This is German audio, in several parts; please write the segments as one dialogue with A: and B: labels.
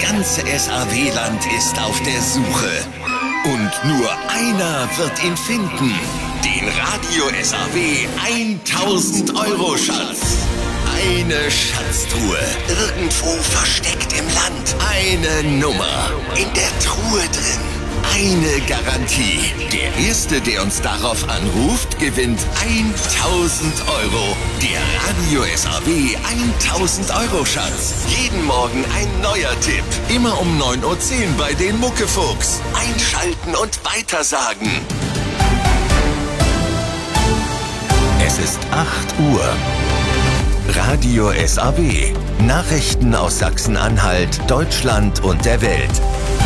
A: ganze SAW-Land ist auf der Suche. Und nur einer wird ihn finden. Den Radio SAW 1000-Euro-Schatz. Eine Schatztruhe, irgendwo versteckt im Land. Eine Nummer, in der Truhe drin. Eine Garantie. Der Erste, der uns darauf anruft, gewinnt 1000 Euro. Der Radio SAW 1000-Euro-Schatz. Jeden Morgen ein neuer Tipp. Immer um 9:10 Uhr bei den Muckefuchs. Einschalten und weitersagen. Es ist 8 Uhr. Radio SAW. Nachrichten aus Sachsen-Anhalt, Deutschland und der Welt.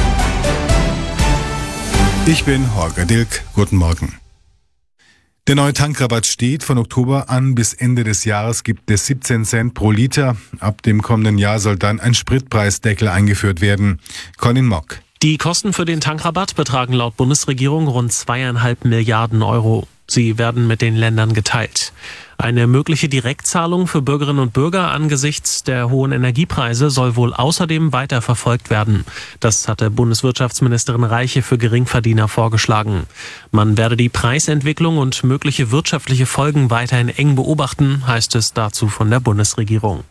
B: Ich bin Holger Dilk. Guten Morgen. Der neue Tankrabatt steht. Von Oktober an bis Ende des Jahres gibt es 17 Cent pro Liter. Ab dem kommenden Jahr soll dann ein Spritpreisdeckel eingeführt werden. Colin Mock.
C: Die Kosten für den Tankrabatt betragen laut Bundesregierung rund 2,5 Milliarden Euro. Sie werden mit den Ländern geteilt. Eine mögliche Direktzahlung für Bürgerinnen und Bürger angesichts der hohen Energiepreise soll wohl außerdem weiter verfolgt werden. Das hatte Bundeswirtschaftsministerin Reiche für Geringverdiener vorgeschlagen. Man werde die Preisentwicklung und mögliche wirtschaftliche Folgen weiterhin eng beobachten, heißt es dazu von der Bundesregierung.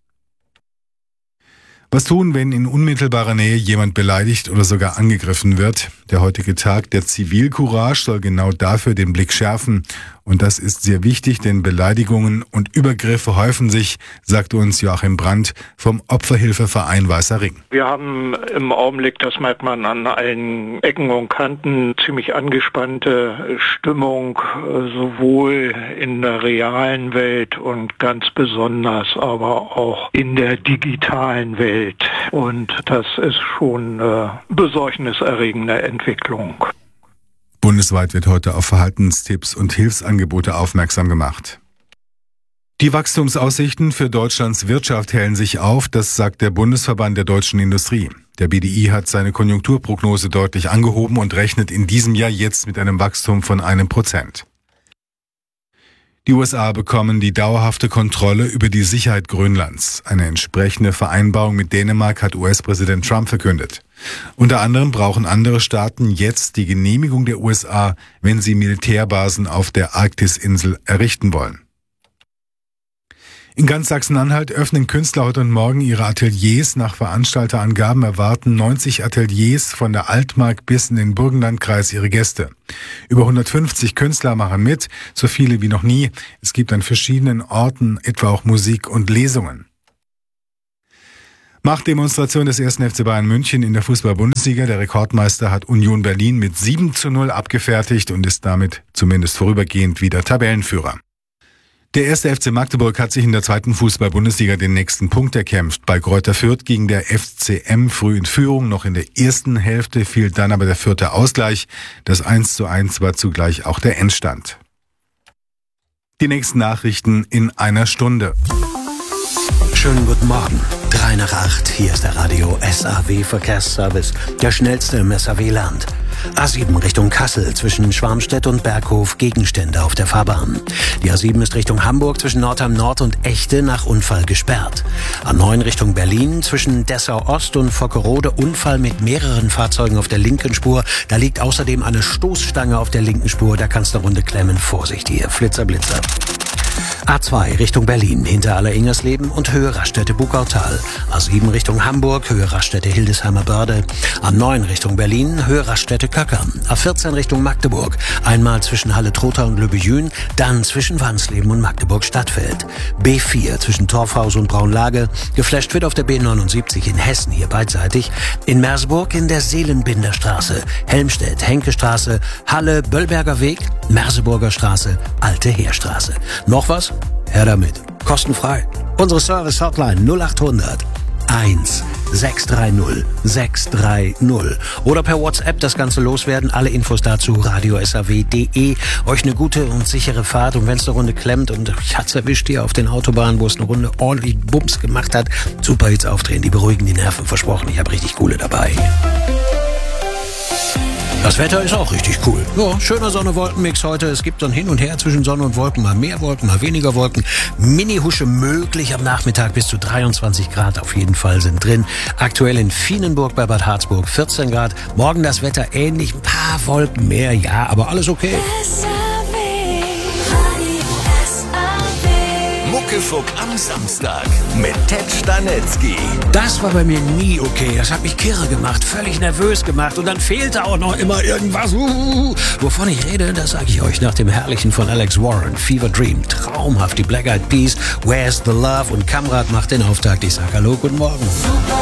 B: Was tun, wenn in unmittelbarer Nähe jemand beleidigt oder sogar angegriffen wird? Der heutige Tag der Zivilcourage soll genau dafür den Blick schärfen. Und das ist sehr wichtig, denn Beleidigungen und Übergriffe häufen sich, sagt uns Joachim Brandt vom Opferhilfeverein Weißer Ring.
D: Wir haben im Augenblick, das merkt man an allen Ecken und Kanten, ziemlich angespannte Stimmung, sowohl in der realen Welt und ganz besonders aber auch in der digitalen Welt. Und das ist schon eine besorgniserregende Entwicklung.
B: Bundesweit wird heute auf Verhaltenstipps und Hilfsangebote aufmerksam gemacht. Die Wachstumsaussichten für Deutschlands Wirtschaft hellen sich auf, das sagt der Bundesverband der deutschen Industrie. Der BDI hat seine Konjunkturprognose deutlich angehoben und rechnet in diesem Jahr jetzt mit einem Wachstum von 1%. Die USA bekommen die dauerhafte Kontrolle über die Sicherheit Grönlands. Eine entsprechende Vereinbarung mit Dänemark hat US-Präsident Trump verkündet. Unter anderem brauchen andere Staaten jetzt die Genehmigung der USA, wenn sie Militärbasen auf der Arktisinsel errichten wollen. In ganz Sachsen-Anhalt öffnen Künstler heute und morgen ihre Ateliers. Nach Veranstalterangaben erwarten 90 Ateliers von der Altmark bis in den Burgenlandkreis ihre Gäste. Über 150 Künstler machen mit, so viele wie noch nie. Es gibt an verschiedenen Orten etwa auch Musik und Lesungen. Machtdemonstration des 1. FC Bayern München in der Fußball-Bundesliga. Der Rekordmeister hat Union Berlin mit 7:0 abgefertigt und ist damit zumindest vorübergehend wieder Tabellenführer. Der 1. FC Magdeburg hat sich in der 2. Fußball-Bundesliga den nächsten Punkt erkämpft. Bei Greuther Fürth ging der FCM früh in Führung. Noch in der ersten Hälfte fiel dann aber der Fürther Ausgleich. Das 1:1 war zugleich auch der Endstand. Die nächsten Nachrichten in einer Stunde.
E: Schönen guten Morgen. 3 nach 8, hier ist der Radio SAW Verkehrsservice, der schnellste im SAW-Land. A7 Richtung Kassel zwischen Schwarmstedt und Berghof Gegenstände auf der Fahrbahn. Die A7 ist Richtung Hamburg zwischen Nordheim Nord und Echte nach Unfall gesperrt. A9 Richtung Berlin zwischen Dessau Ost und Vockerode Unfall mit mehreren Fahrzeugen auf der linken Spur. Da liegt außerdem eine Stoßstange auf der linken Spur, da kannst du eine Runde klemmen. Vorsicht hier, Flitzer, Blitzer. A2 Richtung Berlin, hinter Aller-Ingersleben und Höhe Raststätte-Bugautal. A7 Richtung Hamburg, Höhe Raststätte-Hildesheimer Börde. A9 Richtung Berlin, Höhe Raststätte-Köckern. A14 Richtung Magdeburg, einmal zwischen Halle-Trotha und Lübbejün, dann zwischen Wansleben und Magdeburg-Stadtfeld. B4 zwischen Torfhaus und Braunlage, geflasht wird auf der B79 in Hessen, hier beidseitig. In Merseburg in der Seelenbinderstraße, Helmstedt, Henkestraße, Halle, Böllberger Weg, Merseburger Straße, Alte Heerstraße. Noch was? Her damit. Kostenfrei. Unsere Service-Hotline 0800 1 630 630. Oder per WhatsApp das Ganze loswerden. Alle Infos dazu radiosaw.de. Euch eine gute und sichere Fahrt. Und wenn es eine Runde klemmt und ich hat's erwischt hier auf den Autobahnen, wo es eine Runde ordentlich Bums gemacht hat, super Hits aufdrehen. Die beruhigen die Nerven, versprochen. Ich habe richtig coole dabei. Das Wetter ist auch richtig cool. Ja, schöner Sonne-Wolken-Mix heute. Es gibt so ein Hin und Her zwischen Sonne und Wolken. Mal mehr Wolken, mal weniger Wolken. Mini-Husche möglich am Nachmittag. Bis zu 23 Grad auf jeden Fall sind drin. Aktuell in Vienenburg bei Bad Harzburg 14 Grad. Morgen das Wetter ähnlich. Ein paar Wolken mehr, ja, aber alles okay.
A: Muckefuck am Samstag mit Ted Stanetzky.
E: Das war bei mir nie okay. Das hat mich kirre gemacht, völlig nervös gemacht. Und dann fehlte auch noch immer irgendwas. Wovon ich rede, das sage ich euch nach dem Herrlichen von Alex Warren. Fever Dream, traumhaft. Die Black Eyed Peas, Where's the Love? Und Kamrat macht den Auftakt. Ich sage hallo, guten Morgen.